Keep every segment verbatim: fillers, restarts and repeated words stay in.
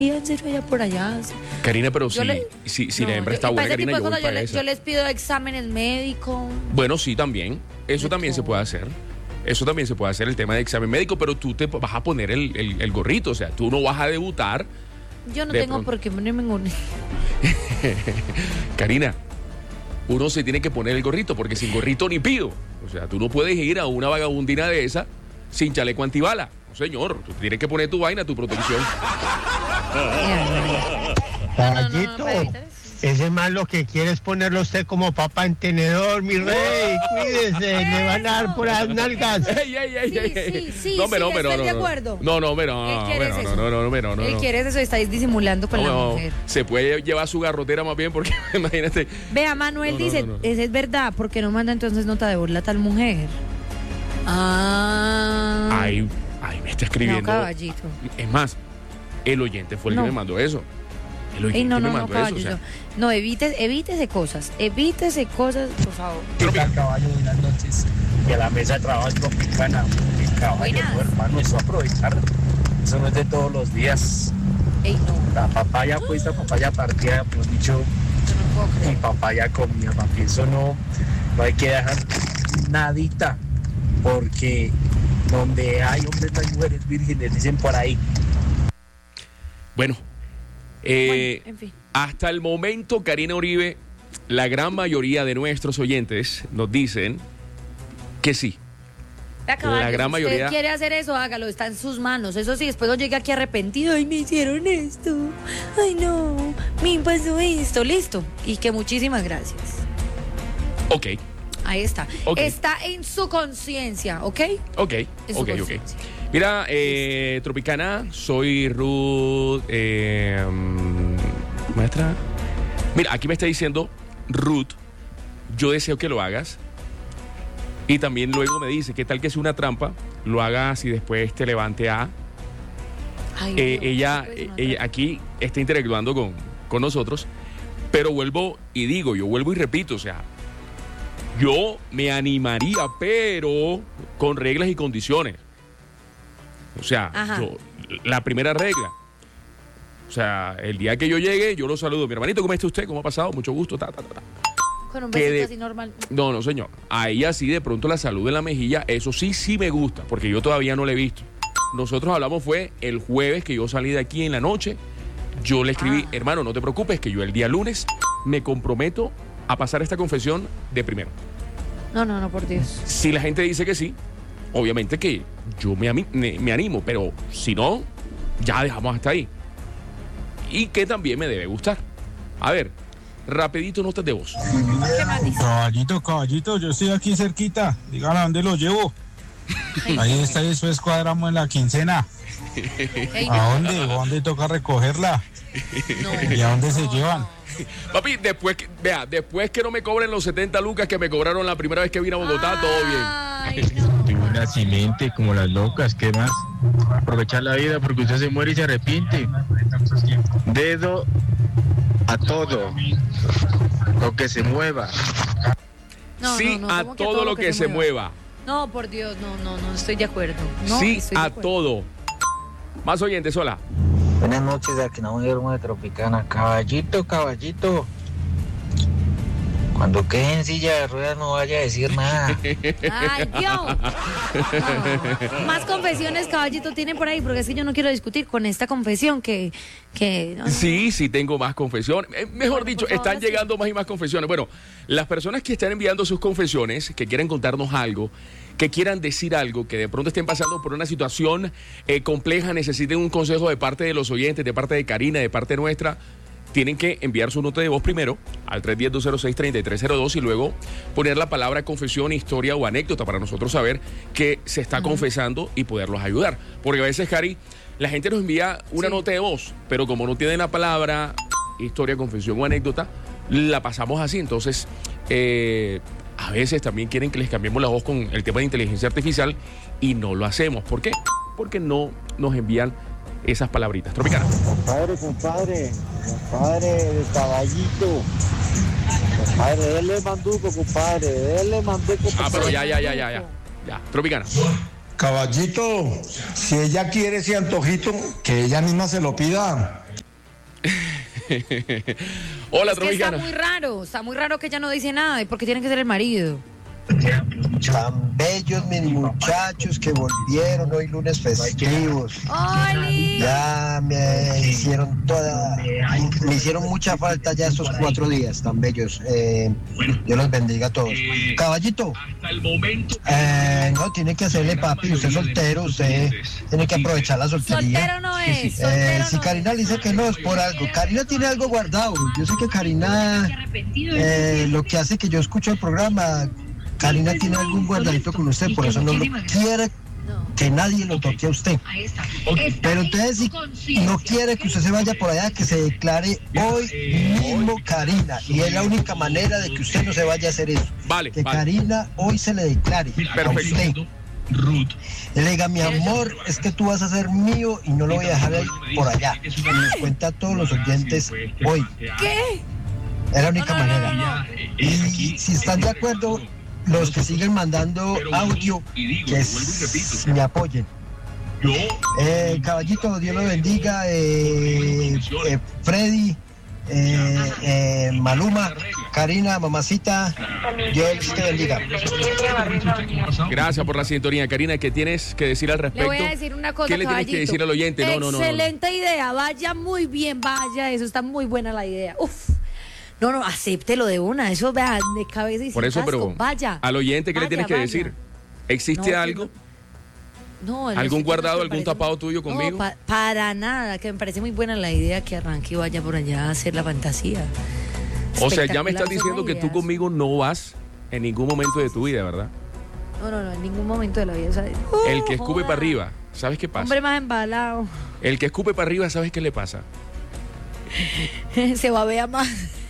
en serio allá por allá. Karina, pero si, le, si, si no, la hembra está yo, buena, Karina, yo, voy yo, para le, esa. yo les pido exámenes médicos. Bueno, sí, también. Eso también se puede hacer. Eso también se puede hacer, el tema de examen médico, pero tú te vas a poner el, el, el gorrito. O sea, tú no vas a debutar. Yo no tengo por qué ponerme un... Karina, uno se tiene que poner el gorrito, porque sin gorrito ni pido. O sea, tú no puedes ir a una vagabundina de esa sin chaleco antibala. No, señor, tú tienes que poner tu vaina, tu protección. Caballito, no, no, no, ese man lo que quiere es ponerlo usted como papa en tenedor, mi rey. Cuídese, le van a dar por las nalgas. Ey, ey, ey, ey, ey. Sí, sí, no, sí, pero, sí, pero, estoy no, de acuerdo. No, no, pero, no, pero, no, no, no, no, no, Él no. quiere eso, estáis disimulando con no, la no, mujer. Se puede llevar su garrotera más bien, porque imagínate. Vea, Manuel no, no, dice, no, no. esa es verdad, ¿por qué no manda entonces nota de burla a tal mujer? Ah. Ay, ay, me está escribiendo. No, caballito. Es más, el oyente fue el no. que me mandó eso. El oyente Ey, no, no, me no, mandó caballito. eso. O sea. No, evite, evítese cosas. Evítese cosas, por favor. ¿Qué tal, caballo? Buenas noches. Y a la mesa de trabajo es Tropicana. El caballo, no, hermano, eso aprovechar. Eso no es de todos los días. Ey, no. La papaya puesta, papaya partida, por dicho, no y papaya comida, papi. Eso no, no hay que dejar nadita, porque donde hay hombres no hay mujeres vírgenes, dicen por ahí. Bueno, eh, bueno, en fin. Hasta el momento, Karina Uribe, la gran mayoría de nuestros oyentes nos dicen que sí. Caballo, la gran si mayoría. usted quiere hacer eso, hágalo, está en sus manos. Eso sí, después no llegue aquí arrepentido. Ay, me hicieron esto. Ay, no, me pasó esto. Listo. Y que muchísimas gracias. Ok. Ahí está. Okay. Está en su conciencia, ¿ok? Ok, En su ok, ok. conciencia. Mira, eh, Tropicana, soy Ruth. Eh, maestra. Mira, aquí me está diciendo Ruth, yo deseo que lo hagas. Y también luego me dice, ¿qué tal que es una trampa? Lo hagas y después te levante a... Ay, eh, no, ella, no, no, ella aquí está interactuando con, con nosotros, pero vuelvo y digo, yo vuelvo y repito, o sea, yo me animaría, pero con reglas y condiciones. O sea, yo, la primera regla, o sea, el día que yo llegue, yo lo saludo. Mi hermanito, ¿cómo está usted? ¿Cómo ha pasado? Mucho gusto. Ta, ta, ta, ta. Con un besito de... así normal. No, no, señor. A ella sí, de pronto la saludo en la mejilla. Eso sí, sí me gusta, porque yo todavía no la he visto. Nosotros hablamos fue el jueves que yo salí de aquí en la noche. Yo le escribí, ah. hermano, no te preocupes, que yo el día lunes me comprometo a pasar esta confesión de primero. No, no, no, por Dios. Si la gente dice que sí, obviamente que yo me, me, me animo, pero si no, ya dejamos hasta ahí. Y que también me debe gustar. A ver, rapidito notas de voz. ¿Qué más dice? Caballito, caballito, yo estoy aquí cerquita. Dígame a dónde lo llevo. Ahí está, y después cuadramos en la quincena. Hey, ¿A dónde? ¿A dónde toca recogerla? No, ¿y a dónde se llevan? Papi, después que, vea, después que no me cobren los setenta lucas que me cobraron la primera vez que vine a Bogotá, ay, todo bien. Ay, no. Tuve un accidente como las locas, ¿qué más? Aprovechar la vida porque usted se muere y se arrepiente. Dedo a todo lo que se mueva. No, sí, no, no, a ¿cómo todo, que todo lo que, que se mueva. mueva. No, por Dios, no, no, no estoy de acuerdo. No, sí, estoy de a acuerdo. todo. Más oyentes, hola. Buenas noches, de aquí no me duermo de Tropicana. Caballito, caballito. Cuando quede en silla de ruedas no vaya a decir nada. Ay, Dios. No. Más confesiones, caballito, tienen por ahí, porque es que yo no quiero discutir con esta confesión que... que no, no. Sí, sí tengo más confesiones. Eh, mejor bueno, dicho, favor, están sí. llegando más y más confesiones. Bueno, las personas que están enviando sus confesiones, que quieren contarnos algo, que quieran decir algo, que de pronto estén pasando por una situación eh, compleja, necesiten un consejo de parte de los oyentes, de parte de Karina, de parte nuestra, tienen que enviar su nota de voz primero al tres uno cero, dos cero seis, tres tres cero dos y luego poner la palabra confesión, historia o anécdota para nosotros saber que se está uh-huh. confesando y poderlos ayudar. Porque a veces, Cari, la gente nos envía una sí. nota de voz, pero como no tienen la palabra historia, confesión o anécdota, la pasamos así. Entonces, eh, a veces también quieren que les cambiemos la voz con el tema de inteligencia artificial y no lo hacemos. ¿Por qué? Porque no nos envían esas palabritas. Tropicana. Compadre, compadre, compadre de caballito. Compadre, déle manduco, compadre, déle manduco. Ah, pero ya, ya, ya, ya, ya. Ya, Tropicana. Caballito, si ella quiere ese antojito, que ella misma se lo pida. Hola, Es que está Tropicana. muy raro, está muy raro que ella no dice nada. ¿Y por qué tiene que ser el marido? Tan bellos mis muchachos que volvieron hoy lunes festivos. ¡Oli! Ya me hicieron toda, me hicieron mucha falta ya estos cuatro días tan bellos. Eh, Dios los bendiga a todos. Caballito, eh, no tiene que hacerle papi, usted es soltero, usted tiene que aprovechar la soltería. Soltero no es. Eh, Soltero si no Karina es. le dice que no es por algo, Karina tiene algo guardado. Yo sé que Karina, eh, lo que hace que yo escucho el programa, Karina tiene algún guardadito con usted, por eso no lo quiere que nadie lo toque a usted. Pero entonces si no quiere que usted se vaya por allá, que se declare hoy mismo Karina. Y es la única manera de que usted no se vaya a hacer eso. Vale, que vale. Karina hoy se le declare a usted. Le diga, mi amor, es que tú vas a ser mío y no lo voy a dejar ahí por allá. Y les cuenta a todos los oyentes hoy. ¿Qué? Es la única No, no, no, manera. Y si están de acuerdo, los que siguen mandando audio, que s- me apoyen. Eh, caballito, Dios lo bendiga. Eh, eh, Freddy, eh, eh, Maluma, Karina, mamacita, Dios te bendiga. Gracias por la sintonía, Karina. ¿Qué tienes que decir al Le respecto? voy a decir una cosa, ¿Qué le tienes que caballito. decir al oyente? No, no, no, no, no. Excelente idea, vaya muy bien, vaya, eso está muy buena la idea. Uf. No, no, acéptelo de una, eso vea de cabeza y Por sin eso, casco. pero Vaya. al oyente, ¿qué le Vaya, tienes que vaya. decir? ¿Existe No, algo? No, el ¿Algún estoy guardado, que me algún parece- tapado tuyo conmigo? No, pa- para nada, que me parece muy buena la idea que arranque y vaya por allá a hacer la fantasía. O sea, ya me Espectacular, estás son diciendo que tú ideas. conmigo no vas en ningún momento de tu vida, ¿verdad? No, no, no, en ningún momento de la vida. ¿Sabes? El que Uh, escupe joda. para arriba, ¿sabes qué pasa? Hombre más embalado. El que escupe para arriba, ¿sabes qué le pasa? Se babea más.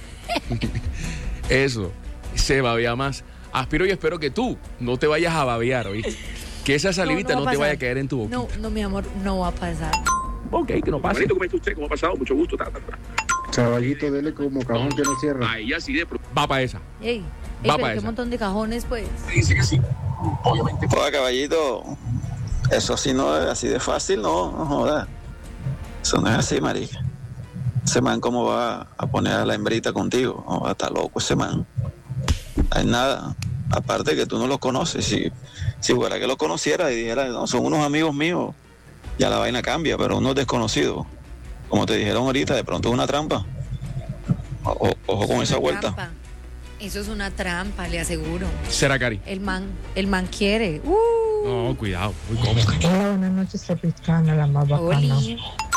Eso, se babea más. Aspiro y espero que tú no te vayas a babear, ¿oíste? Que esa salivita no, va a te vaya a pasar. caer en tu boca. No, no, mi amor, no va a pasar. Ok, que no pase. ¿Cómo está usted? ¿Cómo ha pasado? Mucho gusto. Ta, ta, ta. Caballito, dele como cajón que no cierra. Ahí así de pronto Va para esa. Ey, ey Va pero pa' qué esa. montón de cajones, pues. dice que sí. Obviamente. Joder, caballito, eso sí no es así de fácil, no, no joda. Eso no es así, marica. Ese man, ¿cómo va a poner a la hembrita contigo? No, está loco ese man. Hay nada. Aparte que tú no los conoces. Si, si fuera que los conociera y dijera, no, son unos amigos míos, ya la vaina cambia, pero unos desconocidos, como te dijeron ahorita, de pronto es una trampa. O- ojo con esa vuelta. Trampa. Eso es una trampa, le aseguro. ¿Será, Cari? El man, el man quiere. Uh, No, cuidado. Muy cómodo. Hola, buenas noches, Tropicana, la más bacana. Oli.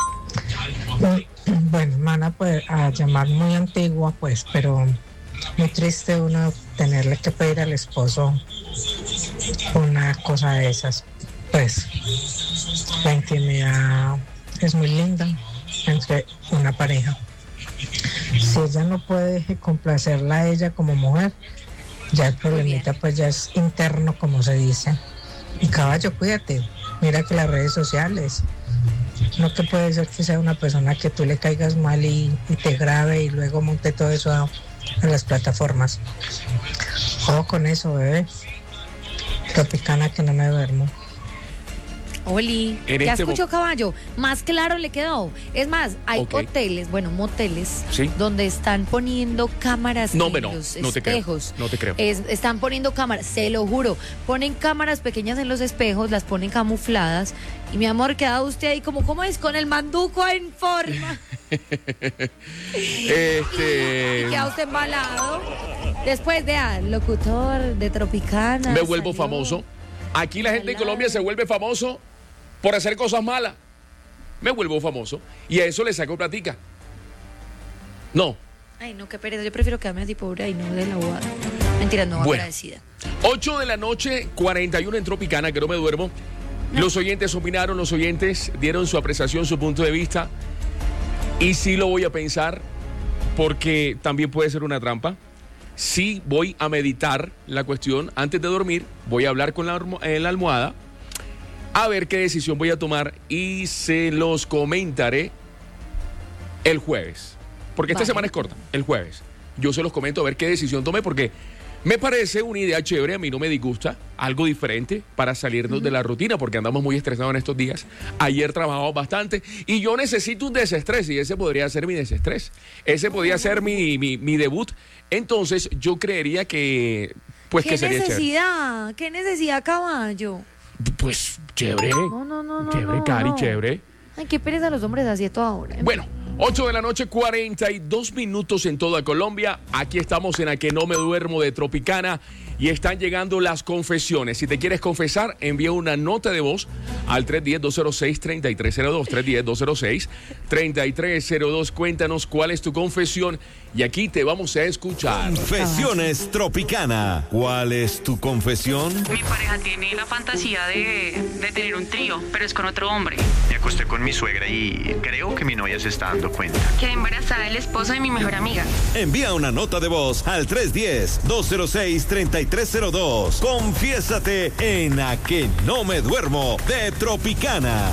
Bueno, mana, pues a llamar muy antigua, pues, pero muy triste uno tenerle que pedir al esposo una cosa de esas. Pues, la intimidad es muy linda entre una pareja. Si ella no puede complacerla a ella como mujer, ya el problemita pues ya es interno, como se dice. Y caballo, cuídate, mira que las redes sociales, no que puede ser que sea una persona que tú le caigas mal y, y te grabe y luego monte todo eso a, a las plataformas. Ojo con eso, bebé. Tropicana que no me duermo. Oli, En ya este mo- escuchó, caballo, más claro le quedó. Es más, hay Ok. hoteles, bueno, moteles, Sí. donde están poniendo cámaras No, en hombre, no, los no te creo, espejos. no te creo. Es- están poniendo cámaras, se lo juro. Ponen cámaras pequeñas en los espejos, las ponen camufladas. Y mi amor, queda usted ahí como, ¿cómo es? Con el manduco en forma. Este. Y queda usted embalado. Después, vea, locutor de Tropicana. Me vuelvo salió. famoso. Aquí la gente de Colombia se vuelve famoso por hacer cosas malas. Me vuelvo famoso. Y a eso le saco platica. No. Ay, no, qué pereza. Yo prefiero quedarme así pobre y no de la bobada. Mentira, no, Bueno. agradecida. ocho de la noche, cuarenta y uno en Tropicana, que no me duermo. Los oyentes opinaron, los oyentes dieron su apreciación, su punto de vista. Y sí lo voy a pensar, porque también puede ser una trampa. Sí voy a meditar la cuestión antes de dormir. Voy a hablar con la, almo- en la almohada, a ver qué decisión voy a tomar y se los comentaré el jueves. Porque esta Vale. semana es corta, el jueves. Yo se los comento a ver qué decisión tomé, porque Me parece una idea chévere, a mí no me disgusta, algo diferente para salirnos uh-huh. de la rutina, porque andamos muy estresados en estos días. Ayer trabajamos bastante y yo necesito un desestrés y ese podría ser mi desestrés. Ese podría ser mi, mi, mi debut. Entonces yo creería que, pues, que sería chévere. ¿Qué necesidad? ¿Qué necesidad, caballo? Pues chévere. No, no, no, no. Chévere, no, Cari, no. chévere. Ay, qué pereza los hombres así a toda hora. Bueno. ocho de la noche, cuarenta y dos minutos en toda Colombia. Aquí estamos en A Que No Me Duermo de Tropicana y están llegando las confesiones. Si te quieres confesar, envía una nota de voz al tres uno cero, dos cero seis, tres tres cero dos, tres uno cero, dos cero seis, tres tres cero dos. Cuéntanos cuál es tu confesión y aquí te vamos a escuchar. Confesiones Tropicana. ¿Cuál es tu confesión? Mi pareja tiene la fantasía de, de tener un trío, pero es con otro hombre. Me acosté con mi suegra y creo que mi novia se está dando cuenta. Quedé embarazada del esposo de mi mejor amiga. Envía una nota de voz al tres uno cero, dos cero seis, tres tres cero dos. Confiésate en A Que No Me Duermo de Tropicana.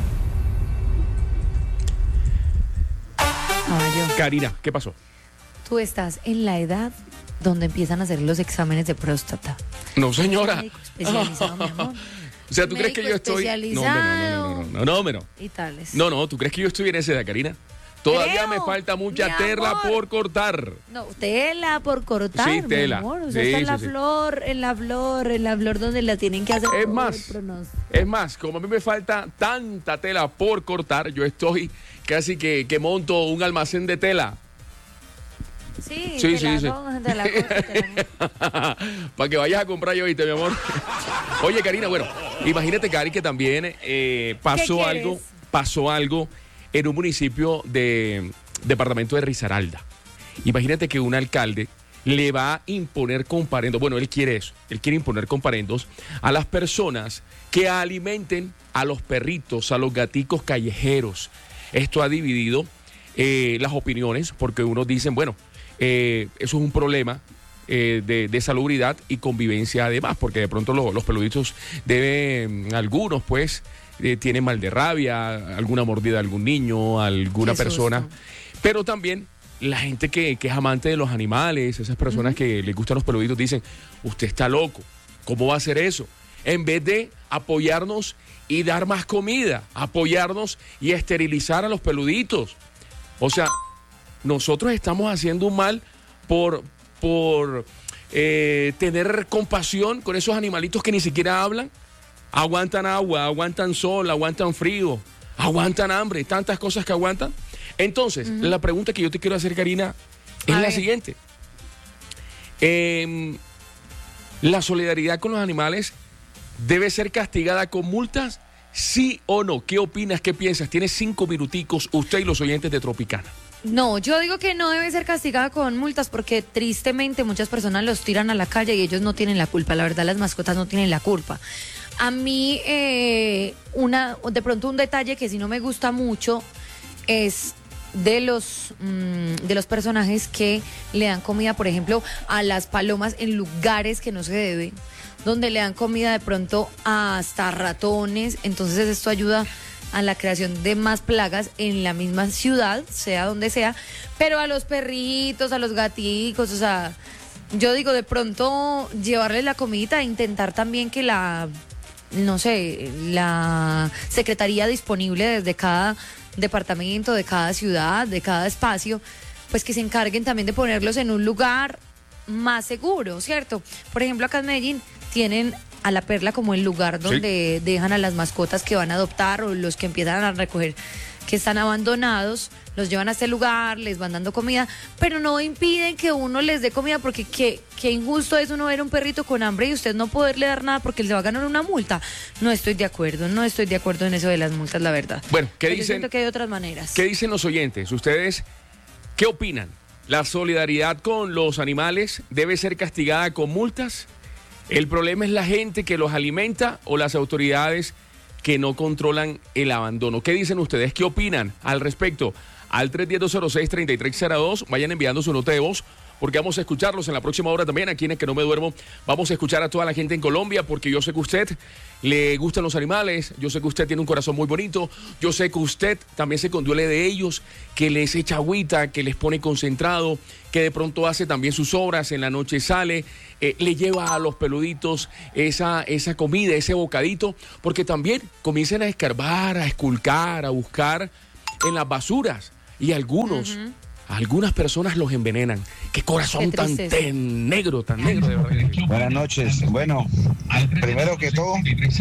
Caballo. Karina, ¿qué pasó? Tú estás en la edad donde empiezan a hacer los exámenes de próstata. No, señora. Médico especializado, mi amor. O sea, ¿tú crees Médico que yo estoy...? No, especializado. no, no, no, no, no, no. Y tales. No, no, ¿tú crees que yo estoy en esa edad, Karina? Todavía Creo, me falta mucha mi tela amor. por cortar. No, tela por cortar, Sí, tela. mi amor. O sea, Sí, está en sí, la sí. flor, en la flor, en la flor donde la tienen que hacer. Es todo más, el pronóstico. es más, como a mí me falta tanta tela por cortar, yo estoy casi que, que monto un almacén de tela. Sí, Sí, te sí, la sí. coges, te la coges, te la- Para que vayas a comprar yo, ¿viste, mi amor? Oye, Karina, bueno, imagínate, Cari, que también eh, pasó ¿Qué algo, quieres? pasó algo en un municipio de departamento de Risaralda. Imagínate que un alcalde le va a imponer comparendos, bueno, él quiere eso, él quiere imponer comparendos a las personas que alimenten a los perritos, a los gaticos callejeros. Esto ha dividido eh, las opiniones, porque unos dicen, bueno, eh, eso es un problema eh, de, de salubridad y convivencia además, porque de pronto lo- los peluditos deben, algunos pues, eh, tienen mal de rabia, alguna mordida de algún niño, alguna Qué persona, susto. pero también la gente que, que es amante de los animales, esas personas uh-huh. que les gustan los peluditos, dicen, usted está loco, ¿cómo va a hacer eso? En vez de apoyarnos y dar más comida, apoyarnos y esterilizar a los peluditos. O sea, nosotros estamos haciendo un mal por, por eh, tener compasión con esos animalitos que ni siquiera hablan. Aguantan agua, aguantan sol, aguantan frío, aguantan hambre, tantas cosas que aguantan. Entonces, uh-huh. la pregunta que yo te quiero hacer, Karina, es A la ver. siguiente. Eh, ¿La solidaridad con los animales debe ser castigada con multas? ¿Sí o no? ¿Qué opinas? ¿Qué piensas? Tienes cinco minuticos, usted y los oyentes de Tropicana. No, yo digo que no debe ser castigada con multas porque tristemente muchas personas los tiran a la calle y ellos no tienen la culpa. La verdad, las mascotas no tienen la culpa. A mí, eh, una, de pronto un detalle que sí no me gusta mucho es de los, mmm, de los personajes que le dan comida, por ejemplo, a las palomas en lugares que no se debe, donde le dan comida de pronto hasta ratones. Entonces esto ayuda a la creación de más plagas en la misma ciudad, sea donde sea, pero a los perritos, a los gaticos, o sea, yo digo de pronto llevarles la comidita e intentar también que la, no sé, la secretaría disponible desde cada departamento, de cada ciudad, de cada espacio, pues que se encarguen también de ponerlos en un lugar más seguro, ¿cierto? Por ejemplo, acá en Medellín tienen a La Perla como el lugar donde sí. dejan a las mascotas que van a adoptar o los que empiezan a recoger que están abandonados, los llevan a este lugar, les van dando comida, pero no impiden que uno les dé comida porque qué, qué injusto es uno ver a un perrito con hambre y usted no poderle dar nada porque le va a ganar una multa. No estoy de acuerdo, no estoy de acuerdo en eso de las multas, la verdad. Bueno, ¿qué pero dicen? Yo siento que hay otras maneras. ¿Qué dicen los oyentes? ¿Ustedes qué opinan? ¿La solidaridad con los animales debe ser castigada con multas? ¿El problema es la gente que los alimenta o las autoridades que no controlan el abandono? ¿Qué dicen ustedes? ¿Qué opinan al respecto? Al tres uno cero, dos cero seis, tres tres cero dos, vayan enviando su nota de voz porque vamos a escucharlos en la próxima hora también, aquí en el Que No Me Duermo. Vamos a escuchar a toda la gente en Colombia, porque yo sé que a usted le gustan los animales, yo sé que usted tiene un corazón muy bonito, yo sé que usted también se conduele de ellos, que les echa agüita, que les pone concentrado, que de pronto hace también sus obras, en la noche sale, eh, le lleva a los peluditos esa, esa comida, ese bocadito, porque también comienzan a escarbar, a esculcar, a buscar en las basuras, y algunos, uh-huh. algunas personas los envenenan. Qué corazón Qué tan, tan negro, tan negro, de verdad. Buenas noches. Bueno, primero que todo,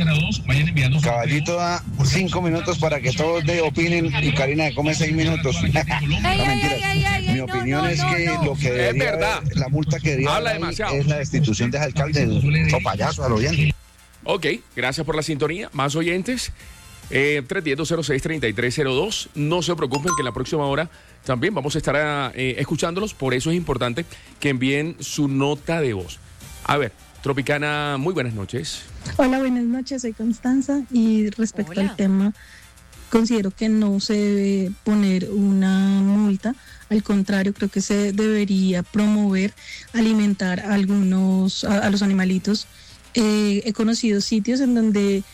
Caballito da cinco minutos para que todos de opinen y Karina de come seis minutos. No, mentiras. Mi opinión es que lo que debería haber, la multa que debería haber es la destitución de ese alcalde, o payaso, a lo bien. Ok, gracias por la sintonía. Más oyentes. Eh, tres uno cero, cero seis, tres tres cero dos. No se preocupen que en la próxima hora también vamos a estar eh, escuchándolos. Por eso es importante que envíen su nota de voz. A ver, Tropicana, muy buenas noches. Hola, buenas noches, soy Constanza y respecto Hola. al tema, considero que no se debe poner una multa. Al contrario, creo que se debería promover alimentar a algunos, a, a los animalitos. Eh, he conocido sitios en donde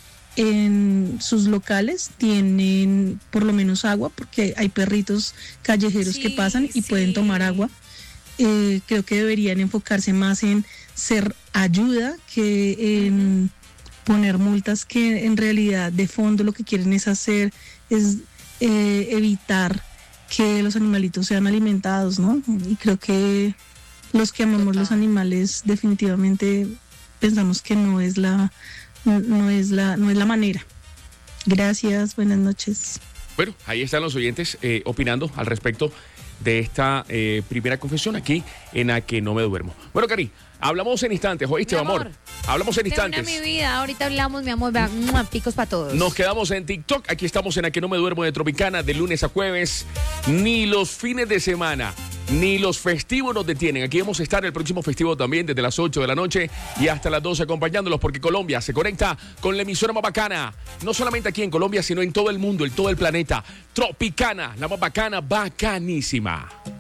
en sus locales tienen por lo menos agua, porque hay perritos callejeros sí, que pasan y sí. pueden tomar agua. Eh, creo que deberían enfocarse más en ser ayuda que en uh-huh. poner multas, que en realidad de fondo lo que quieren es hacer es eh, evitar que los animalitos sean alimentados, ¿no? Y creo que los que amamos Total. los animales definitivamente pensamos que no es la No, no es la no es la manera. Gracias, buenas noches. Bueno, ahí están los oyentes eh, opinando al respecto de esta eh, primera confesión aquí en A Que No Me Duermo. Bueno, Cari, hablamos en instantes, ¿oíste, mi amor? amor? Hablamos en instantes. Una, mi vida, ahorita hablamos, mi amor, va, mua, picos para todos. Nos quedamos en TikTok, aquí estamos en A Que No Me Duermo de Tropicana, de lunes a jueves. Ni los fines de semana, ni los festivos nos detienen. Aquí vamos a estar el próximo festivo también desde las ocho de la noche y hasta las doce acompañándolos, porque Colombia se conecta con la emisora más bacana, no solamente aquí en Colombia, sino en todo el mundo, en todo el planeta. Tropicana, la más bacana, bacanísima.